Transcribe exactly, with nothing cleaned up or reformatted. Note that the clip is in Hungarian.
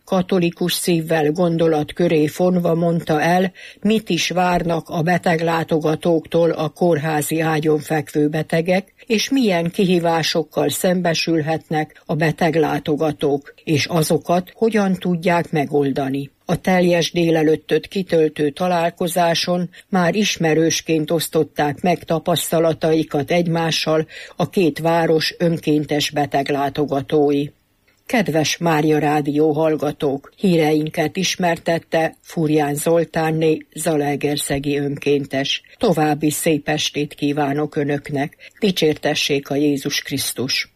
katolikus szívvel gondolat köré fonva mondta el, mit is várnak a beteglátogatóktól a kórházi ágyon fekvő betegek, és milyen kihívásokkal szembesülhetnek a beteglátogatók, és azokat hogyan tudják megoldani. A teljes délelőttöt kitöltő találkozáson már ismerősként osztották meg tapasztalataikat egymással a két város önkéntes beteglátogatói. Kedves Mária Rádió hallgatók, híreinket ismertette Furján Zoltánné, zalaegerszegi önkéntes. További szép estét kívánok Önöknek, dicsértessék a Jézus Krisztus!